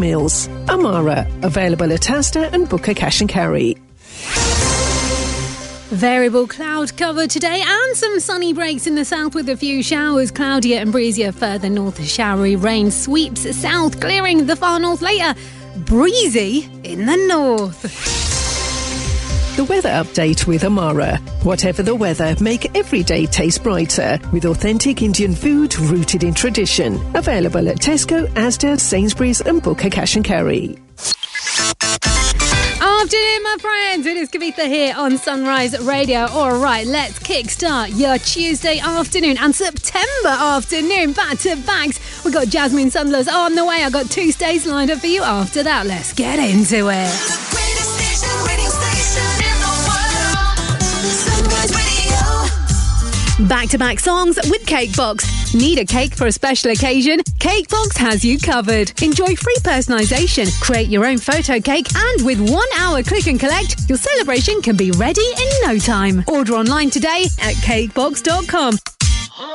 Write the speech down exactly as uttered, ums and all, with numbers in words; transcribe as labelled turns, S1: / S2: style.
S1: meals. Amara, available at Asda and Booker Cash and Carry.
S2: Variable cloud cover today and some sunny breaks in the south with a few showers. Cloudier and breezier further north. Showery rain sweeps south, clearing the far north later. Breezy in the north.
S1: The weather update with Amara. Whatever the weather, make every day taste brighter with authentic Indian food rooted in tradition. Available at Tesco, Asda, Sainsbury's and Booker Cash and Carry.
S2: Afternoon, my friends. It is Kavitha here on Sunrise Radio. All right, let's kickstart your Tuesday afternoon and September afternoon. Back to backs. We got Jasmine Sandler's on the way. I got two stays lined up for you after that. Let's get into it.
S3: The greatest station, radio station in the world. Sunrise Radio.
S2: Back-to-back songs with Cakebox. Need a cake for a special occasion? Cakebox has you covered. Enjoy free personalisation, create your own photo cake, and with one hour click and collect, your celebration can be ready in no time. Order online today at cakebox dot com.